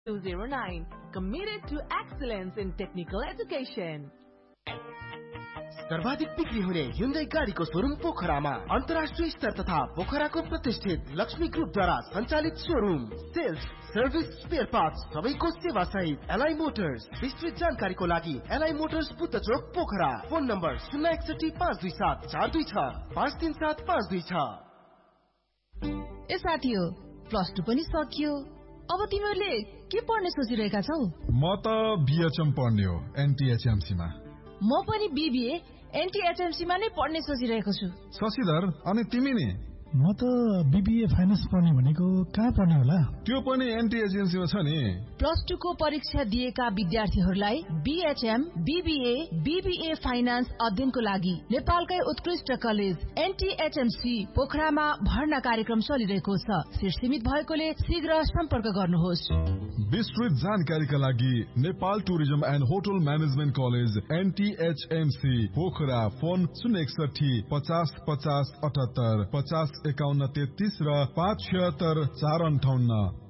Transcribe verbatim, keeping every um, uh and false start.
two zero nine. Committed to excellence in technical education. सर्वाधिक बिक्री हुने Hyundai गाडीको शोरूम पोखरामा अन्तर्राष्ट्रिय स्तर तथा पोखराको प्रतिष्ठित लक्ष्मी ग्रुपद्वारा सञ्चालित showroom sales service spare parts सबैको सेवा सहित एलआई मोटर्स। विस्तृत जानकारीको लागि एलआई मोटर्स बुद्ध चोक पोखरा। फोन नम्बर शून्य एकसठी पाँच दुई सात चार दुई छ पाँच तीन सात पाँच दुई छ। ए साथी हो, प्लस टू पनि सकियो, अब तिमीहरूले के पढ्ने सोचिरहेका छौ? म त बीएचएम पढ्ने हो एनटीएचएमसी मा। म पनि बीबीए एनटीएचएमसी मा नै पढ्ने सोचिरहेको छु। शशिधर, अनि तिमी नि? म त बीबीए फाइनान्स पढ्ने भनेको कहाँ पढ्ने होला? त्यो पनि एनटीएचएमसी मा छ नि। प्लस टू को परीक्षा दिएका विद्यार्थीहरूलाई बीएचएम, बीबीए, बीबीए फाइनान्स अध्ययनको लागि नेपालकै उत्कृष्ट कलेज एनटीएचएमसी पोखरामा भर्ना कार्यक्रम चलिरहेको छ। सिट सीमित भएकोले शीघ्र सम्पर्क गर्नुहोस्। विस्तृत जानकारीका लागि Nepal tourism and hotel management college एनटीएचएमसी Pokhara. Phone शून्य एकसठी पचास पचास अठहत्तर पचास एकाउन्न तेत्तीस र पाँच छिहत्तर चार अन्ठाउन्न।